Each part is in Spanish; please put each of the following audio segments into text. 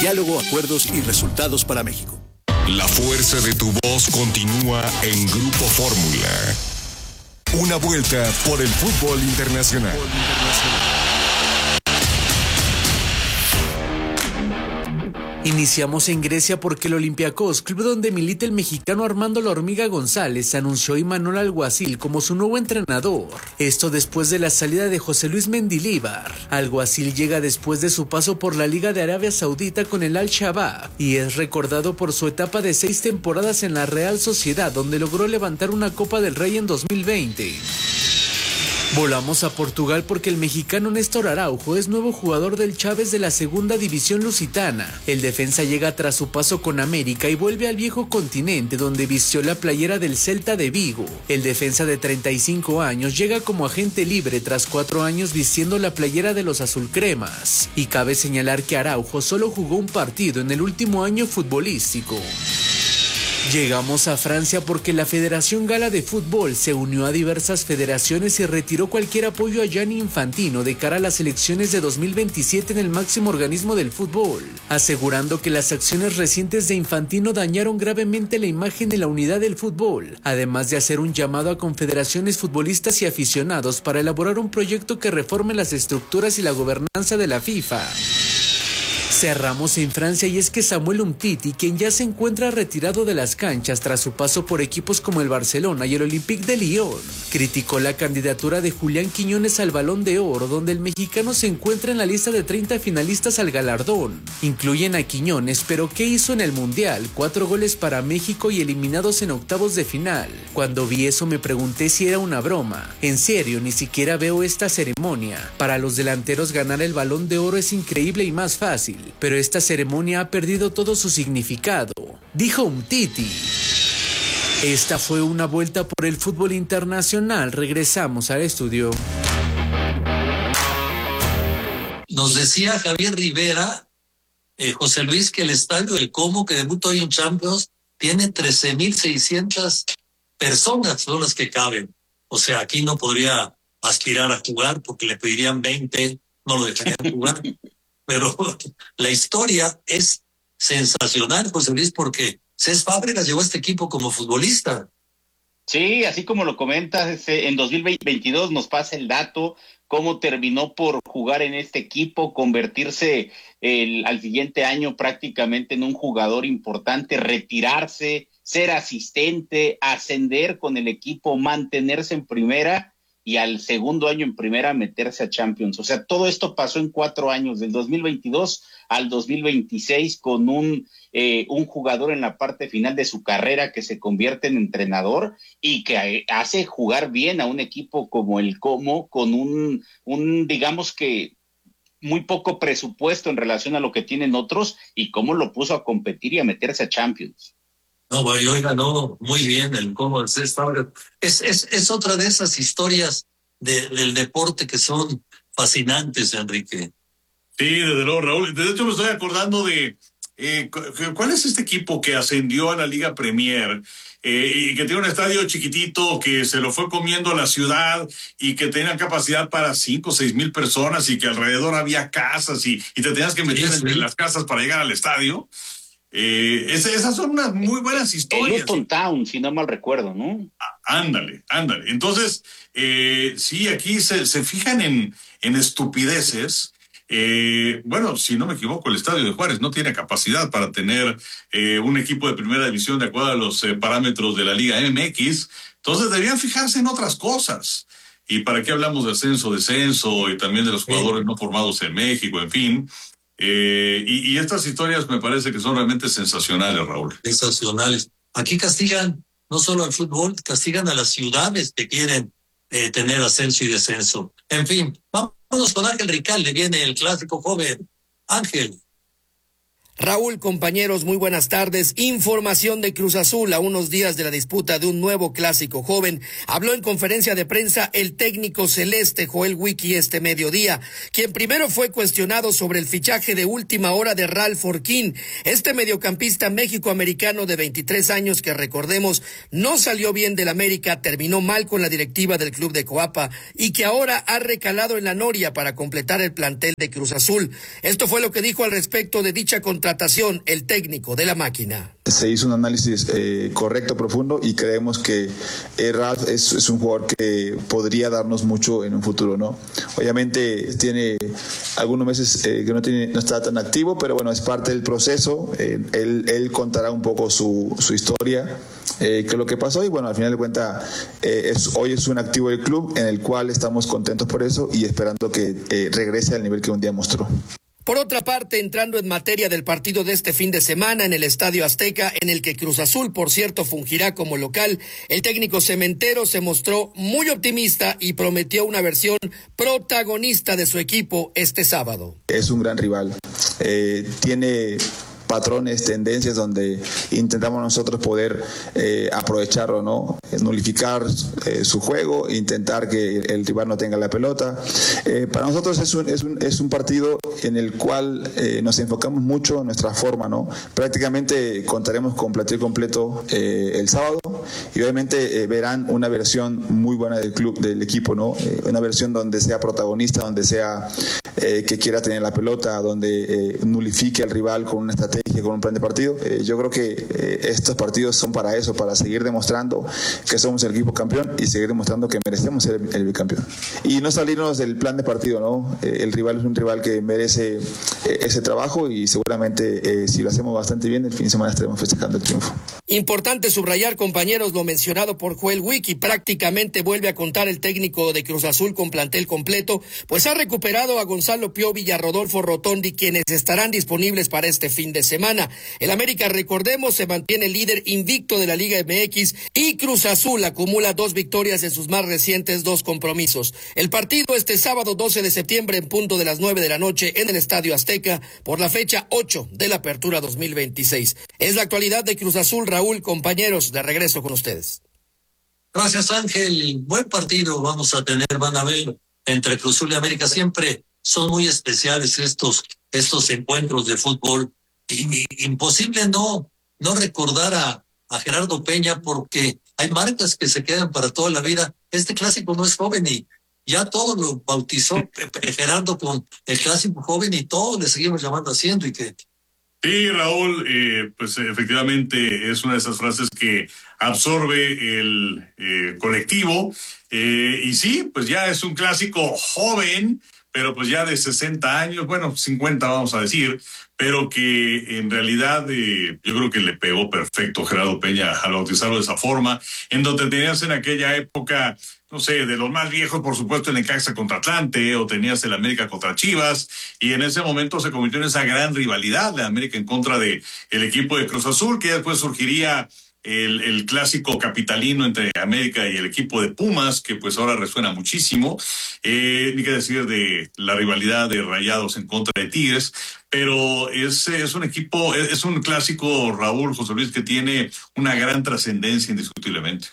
Diálogo, acuerdos y resultados para México. La fuerza de tu voz continúa en Grupo Fórmula. Una vuelta por el fútbol internacional. Iniciamos en Grecia porque el Olympiacos, club donde milita el mexicano Armando La Hormiga González, anunció a Imanol Alguacil como su nuevo entrenador. Esto después de la salida de José Luis Mendilíbar. Alguacil llega después de su paso por la Liga de Arabia Saudita con el Al-Shabaab y es recordado por su etapa de 6 temporadas en la Real Sociedad, donde logró levantar una Copa del Rey en 2020. Volamos a Portugal porque el mexicano Néstor Araujo es nuevo jugador del Chaves de la segunda división lusitana. El defensa llega tras su paso con América y vuelve al viejo continente donde vistió la playera del Celta de Vigo. El defensa de 35 años llega como agente libre tras 4 años vistiendo la playera de los azulcremas. Y cabe señalar que Araujo solo jugó un partido en el último año futbolístico. Llegamos a Francia porque la Federación Gala de Fútbol se unió a diversas federaciones y retiró cualquier apoyo a Gianni Infantino de cara a las elecciones de 2027 en el máximo organismo del fútbol, asegurando que las acciones recientes de Infantino dañaron gravemente la imagen de la unidad del fútbol, además de hacer un llamado a confederaciones futbolistas y aficionados para elaborar un proyecto que reforme las estructuras y la gobernanza de la FIFA. Cerramos en Francia y es que Samuel Umtiti, quien ya se encuentra retirado de las canchas tras su paso por equipos como el Barcelona y el Olympique de Lyon, criticó la candidatura de Julián Quiñones al Balón de Oro, donde el mexicano se encuentra en la lista de 30 finalistas al galardón. Incluyen a Quiñones, pero ¿qué hizo en el Mundial? 4 goles para México y eliminados en octavos de final. Cuando vi eso me pregunté si era una broma. En serio, ni siquiera veo esta ceremonia. Para los delanteros ganar el Balón de Oro es increíble y más fácil, pero esta ceremonia ha perdido todo su significado, dijo Umtiti. Esta fue una vuelta por el fútbol internacional. Regresamos al estudio. Nos decía Javier Rivera, José Luis, que el estadio del Como, que debutó hoy en Champions, tiene 13,600 personas, son las que caben. O sea, aquí no podría aspirar a jugar porque le pedirían 20, no lo dejarían jugar. Pero la historia es sensacional, José Luis, porque Cés Fábregas llegó a este equipo como futbolista. Sí, así como lo comentas, en 2022 nos pasa el dato, cómo terminó por jugar en este equipo, convertirse al siguiente año prácticamente en un jugador importante, retirarse, ser asistente, ascender con el equipo, mantenerse en primera y al segundo año en primera meterse a Champions. O sea, todo esto pasó en 4 años, del 2022 al 2026, con un jugador en la parte final de su carrera que se convierte en entrenador y que hace jugar bien a un equipo como el Como, con un digamos que muy poco presupuesto en relación a lo que tienen otros, y cómo lo puso a competir y a meterse a Champions. No, bueno, y hoy ganó muy bien el Como del Cés Fábregas. Es otra de esas historias del deporte que son fascinantes, Enrique. Sí, desde luego, Raúl. De hecho, me estoy acordando de ¿cuál es este equipo que ascendió a la Liga Premier y que tiene un estadio chiquitito que se lo fue comiendo la ciudad y que tenía capacidad para 5 o 6 mil personas y que alrededor había casas y te tenías que meter entre las casas para llegar al estadio? Esas son unas muy buenas historias. Luton Town, si no mal recuerdo, ¿no? Ándale. Entonces, sí, aquí se fijan en estupideces. Bueno, si no me equivoco, el estadio de Juárez no tiene capacidad para tener un equipo de primera división de acuerdo a los parámetros de la Liga MX. Entonces deberían fijarse en otras cosas. ¿Y para qué hablamos de ascenso, descenso y también de los jugadores no formados en México, en fin? Y estas historias me parece que son realmente sensacionales, Raúl. Sensacionales. Aquí castigan no solo al fútbol, castigan a las ciudades que quieren tener ascenso y descenso. En fin, vámonos con Ángel Ricalde, viene el clásico joven. Ángel. Raúl, compañeros, muy buenas tardes. Información de Cruz Azul a unos días de la disputa de un nuevo clásico joven. Habló en conferencia de prensa el técnico celeste Joel Wiki este mediodía, quien primero fue cuestionado sobre el fichaje de última hora de Ralph Orquín, este mediocampista méxico-americano de 23 años que, recordemos, no salió bien del América, terminó mal con la directiva del club de Coapa y que ahora ha recalado en la Noria para completar el plantel de Cruz Azul. Esto fue lo que dijo al respecto de dicha contratación contratación el técnico de la máquina. Se hizo un análisis correcto, profundo, y creemos que Ralf es un jugador que podría darnos mucho en un futuro, ¿no? Obviamente tiene algunos meses que no está tan activo, pero bueno, es parte del proceso. Él contará un poco su historia, qué es lo que pasó, y bueno, al final de cuentas hoy es un activo del club en el cual estamos contentos por eso y esperando que regrese al nivel que un día mostró. Por otra parte, entrando en materia del partido de este fin de semana en el Estadio Azteca, en el que Cruz Azul, por cierto, fungirá como local, el técnico cementero se mostró muy optimista y prometió una versión protagonista de su equipo este sábado. Es un gran rival, tiene patrones, tendencias donde intentamos nosotros poder aprovecharlo, ¿no? Nulificar su juego, intentar que el rival no tenga la pelota. Para nosotros es un partido en el cual nos enfocamos mucho en nuestra forma, ¿no? Prácticamente contaremos con plantel completo el sábado y obviamente verán una versión muy buena del club, del equipo, ¿no? Una versión donde sea protagonista, donde sea que quiera tener la pelota, donde nulifique al rival con una estrategia, con un plan de partido. Yo creo que estos partidos son para eso, para seguir demostrando que somos el equipo campeón y seguir demostrando que merecemos ser el bicampeón. Y no salirnos del plan de partido, ¿no? El rival es un rival que merece ese trabajo y seguramente si lo hacemos bastante bien, el fin de semana estaremos festejando el triunfo. Importante subrayar, compañeros, lo mencionado por Joel Wiki, prácticamente vuelve a contar el técnico de Cruz Azul con plantel completo, pues ha recuperado a Gonzalo Piovi y a Rodolfo Rotondi, quienes estarán disponibles para este fin de semana. El América, recordemos, se mantiene líder invicto de la Liga MX y Cruz Azul acumula 2 victorias en sus más recientes 2 compromisos. El partido este sábado 12 de septiembre en punto de las 9 de la noche en el Estadio Azteca por la fecha 8 de la Apertura 2026. Es la actualidad de Cruz Azul. Raúl, compañeros, de regreso con ustedes. Gracias, Ángel. Buen partido vamos a tener, van a ver, entre Cruz Azul y América. Siempre son muy especiales estos encuentros de fútbol. Imposible no recordar a Gerardo Peña, porque hay marcas que se quedan para toda la vida. Este clásico no es joven y ya todo lo bautizó Gerardo con el clásico joven y todos le seguimos llamando así, Enrique. Sí, Raúl, pues efectivamente es una de esas frases que absorbe el colectivo, y sí, pues ya es un clásico joven, pero pues ya de 60 años, bueno, 50 vamos a decir, pero que en realidad yo creo que le pegó perfecto Gerardo Peña al bautizarlo de esa forma, en donde tenías en aquella época, no sé, de los más viejos, por supuesto, el Necaxa contra Atlante, o tenías el América contra Chivas, y en ese momento se convirtió en esa gran rivalidad, la América en contra de el equipo de Cruz Azul, que después surgiría el clásico capitalino entre América y el equipo de Pumas, que pues ahora resuena muchísimo, ni que decir de la rivalidad de Rayados en contra de Tigres, pero es un equipo, es un clásico, Raúl, José Luis, que tiene una gran trascendencia indiscutiblemente.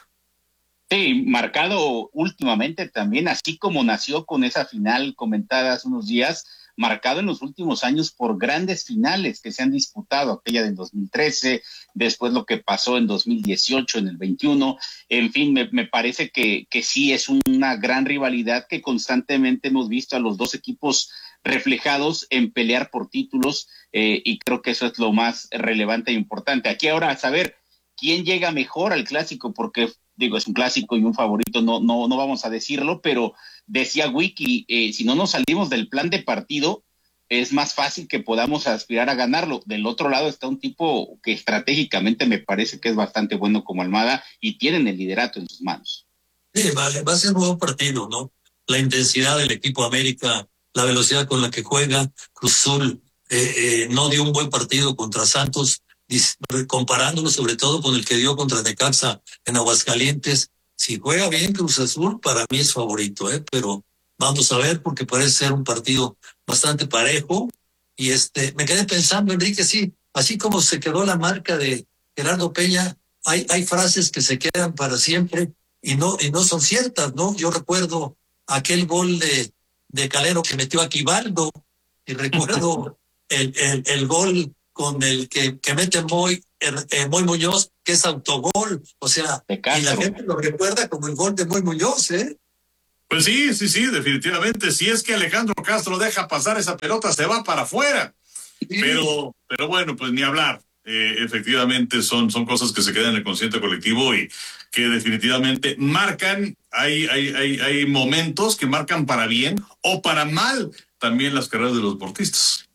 Sí, marcado últimamente también, así como nació con esa final comentada hace unos días, marcado en los últimos años por grandes finales que se han disputado, aquella del 2013, después lo que pasó en 2018, en el 21, en fin, me parece que sí es una gran rivalidad que constantemente hemos visto a los dos equipos reflejados en pelear por títulos, y creo que eso es lo más relevante e importante. Aquí ahora a saber quién llega mejor al clásico, porque digo, es un clásico y un favorito, no vamos a decirlo, pero decía Wiki, si no nos salimos del plan de partido, es más fácil que podamos aspirar a ganarlo. Del otro lado está un tipo que estratégicamente me parece que es bastante bueno como Almada y tienen el liderato en sus manos. Sí, va a ser un buen partido, ¿no? La intensidad del equipo América, la velocidad con la que juega Cruz Azul, no dio un buen partido contra Santos, comparándolo sobre todo con el que dio contra Necaxa en Aguascalientes. Si juega bien Cruz Azul, para mí es favorito, pero vamos a ver, porque parece ser un partido bastante parejo. Y me quedé pensando, Enrique, sí, así como se quedó la marca de Gerardo Peña, hay frases que se quedan para siempre y no son ciertas, ¿no? Yo recuerdo aquel gol de Calero que metió a Quivaldo, y recuerdo el gol con el que mete Moy Muñoz, que es autogol, o sea, y la gente lo recuerda como el gol de Moy Muñoz, Pues sí, definitivamente. Si es que Alejandro Castro deja pasar esa pelota, se va para afuera. Pero bueno, pues ni hablar. Efectivamente son cosas que se quedan en el consciente colectivo y que definitivamente marcan, hay momentos que marcan para bien o para mal también las carreras de los deportistas.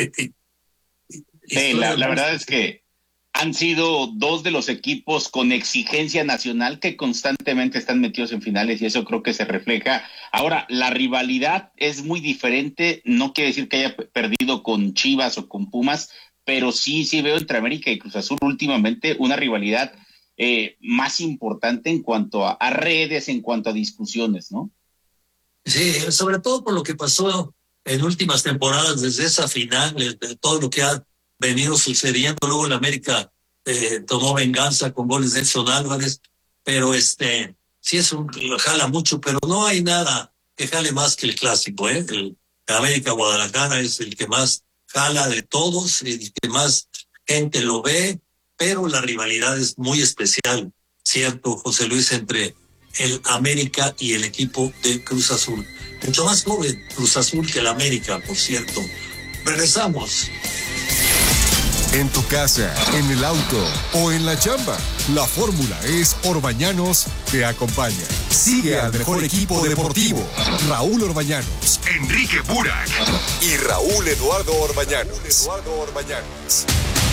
Sí, la verdad es que han sido dos de los equipos con exigencia nacional que constantemente están metidos en finales y eso creo que se refleja. Ahora, la rivalidad es muy diferente, no quiere decir que haya perdido con Chivas o con Pumas, pero sí veo entre América y Cruz Azul últimamente una rivalidad más importante en cuanto a redes, en cuanto a discusiones, ¿no? Sí, sobre todo por lo que pasó en últimas temporadas, desde esa final, de todo lo que ha venido sucediendo. Luego el América tomó venganza con goles de Edson Álvarez, pero sí jala mucho, pero no hay nada que jale más que el clásico, el América Guadalajara es el que más jala de todos, el que más gente lo ve, pero la rivalidad es muy especial, cierto, José Luis, entre el América y el equipo de Cruz Azul. Mucho más joven Cruz Azul que el América, por cierto. Regresamos. En tu casa, en el auto o en la chamba, la fórmula es Orbañanos te acompaña. Sigue al mejor equipo deportivo, Raúl Orbañanos, Enrique Burak y Raúl Eduardo Orbañanos.